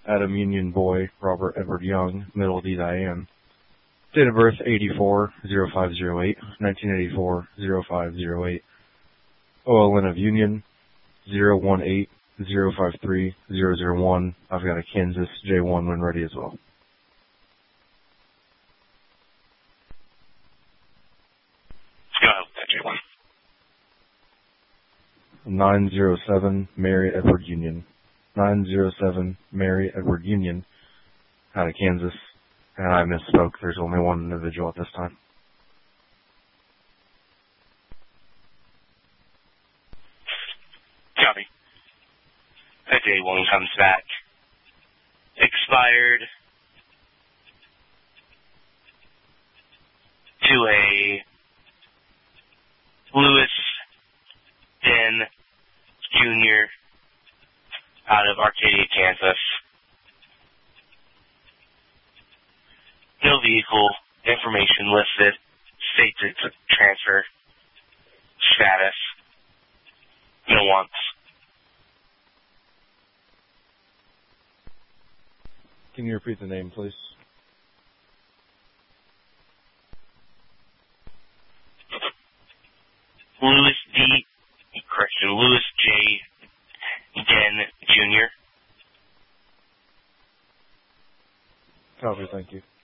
Adam Union Boy, Robert Edward Young, Middle D Diane. Date of birth 84-0508, 1984-0508. OLN of Union 018-053-001. I've got a Kansas J1 when ready as well. 907 Mary Edward Union. 907 Mary Edward Union out of Kansas. And I misspoke. There's only one individual at this time. Copy. That day one comes back. Expired to a Lewis Den Jr. out of Arcadia, Kansas. No vehicle information listed. State transfer status. No wants. Can you repeat the name, please? Lewis J. Den Jr. Copy, thank you.